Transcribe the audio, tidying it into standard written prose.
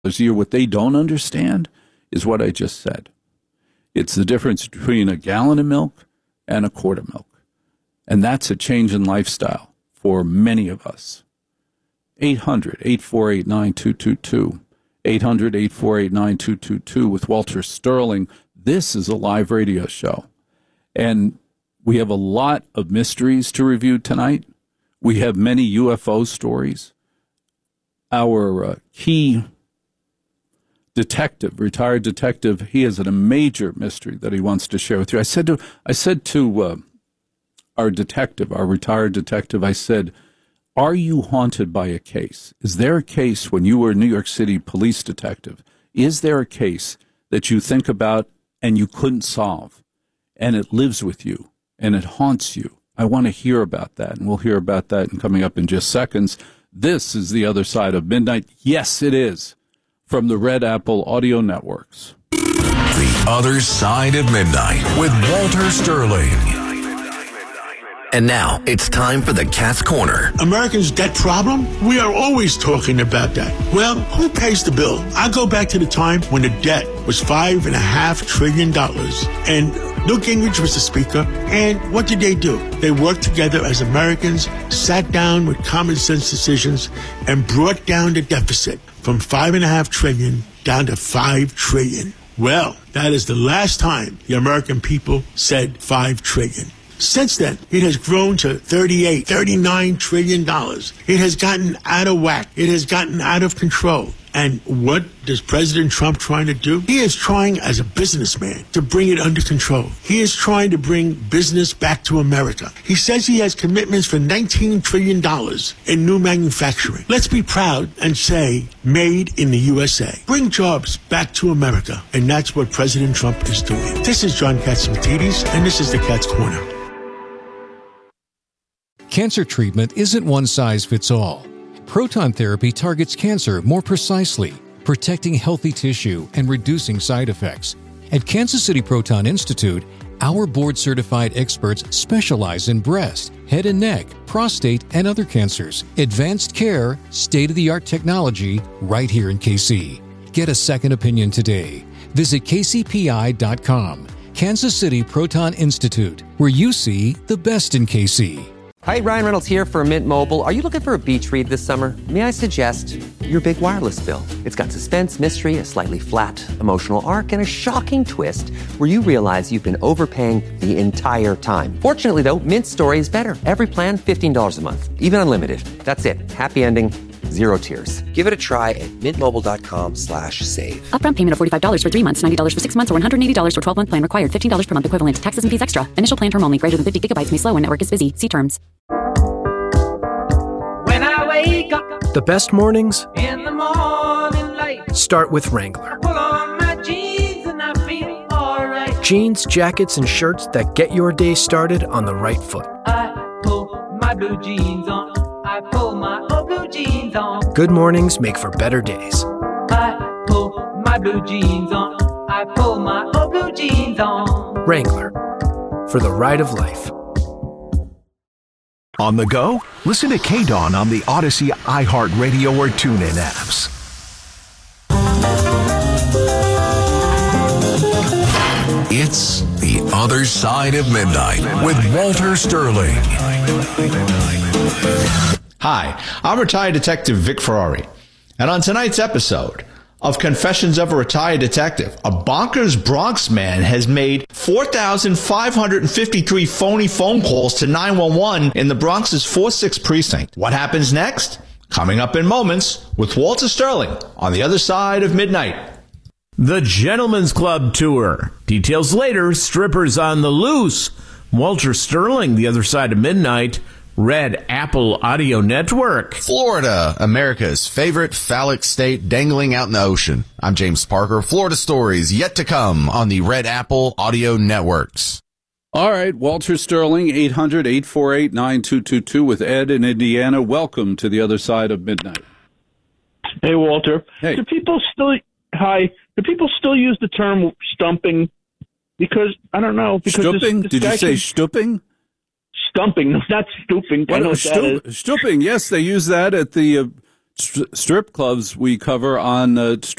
a year. What they don't understand is what I just said. It's the difference between a gallon of milk and a quart of milk. And that's a change in lifestyle for many of us. 800-848-9222. 800-848-9222 with Walter Sterling. This is a live radio show. And we have a lot of mysteries to review tonight. We have many UFO stories. Our key detective, retired detective, he has a major mystery that he wants to share with you. I said to our detective, our retired detective, I said, are you haunted by a case? Is there a case when you were a New York City police detective? Is there a case that you think about and you couldn't solve, and it lives with you and it haunts you? I want to hear about that, and we'll hear about that coming up in just seconds. This is The Other Side of Midnight. Yes, it is. From the Red Apple Audio Networks. The Other Side of Midnight with Walter Sterling. And now it's time for the Cat's Corner. Americans' debt problem? We are always talking about that. Well, who pays the bill? I go back to the time when the debt was $5.5 trillion. And Newt Gingrich was the speaker. And what did they do? They worked together as Americans, sat down with common sense decisions, and brought down the deficit from $5.5 trillion down to $5 trillion. Well, that is the last time the American people said $5 trillion. Since then, it has grown to $39 trillion. It has gotten out of whack. It has gotten out of control. And what is President Trump trying to do? He is trying, as a businessman, to bring it under control. He is trying to bring business back to America. He says he has commitments for $19 trillion in new manufacturing. Let's be proud and say, made in the USA. Bring jobs back to America. And that's what President Trump is doing. This is John Catsimatidis, and this is the Cat's Corner. Cancer treatment isn't one size fits all. Proton therapy targets cancer more precisely, protecting healthy tissue and reducing side effects. At Kansas City Proton Institute, our board-certified experts specialize in breast, head and neck, prostate, and other cancers. Advanced care, state-of-the-art technology, right here in KC. Get a second opinion today. Visit kcpi.com. Kansas City Proton Institute, where you see the best in KC. Hi, Ryan Reynolds here for Mint Mobile. Are you looking for a beach read this summer? May I suggest your big wireless bill? It's got suspense, mystery, a slightly flat, emotional arc, and a shocking twist where you realize you've been overpaying the entire time. Fortunately, though, Mint's story is better. Every plan, $15 a month, even unlimited. That's it. Happy ending, zero tears. Give it a try at mintmobile.com/save. Upfront payment of $45 for 3 months, $90 for 6 months, or $180 for 12-month plan required. $15 per month equivalent. Taxes and fees extra. Initial plan term only. Greater than 50 gigabytes may slow when network is busy. See terms. When I wake up, the best mornings in the morning light, start with Wrangler. pull on my jeans and I feel alright. Jeans, jackets, and shirts that get your day started on the right foot. I pull my blue jeans on. I pull my old blue jeans on. Good mornings make for better days. I pull my blue jeans on. I pull my old blue jeans on. Wrangler, for the ride of life. On the go? Listen to K-Dawn on the Odyssey, iHeartRadio, or TuneIn apps. It's The Other Side of Midnight with Walter Sterling. Hi, I'm retired detective Vic Ferrari. And on tonight's episode of Confessions of a Retired Detective, a bonkers Bronx man has made 4,553 phony phone calls to 911 in the Bronx's 4-6 precinct. What happens next? Coming up in moments with Walter Sterling on The Other Side of Midnight. The Gentlemen's Club Tour. Details later. Strippers on the loose. Walter Sterling, The Other Side of Midnight. Red Apple Audio Network. Florida, America's favorite phallic state dangling out in the ocean. I'm James Parker. Florida stories yet to come on the Red Apple Audio Networks. All right, Walter Sterling, 800-848-9222 with Ed in Indiana. Welcome to The Other Side of Midnight. Hey, Walter. Hey. Do people still use the term stumping? Because, I don't know. Because Stupping? Did you say stupping? Stumping, no, not stooping. I know what that is. Stooping, yes, they use that at the strip clubs we cover on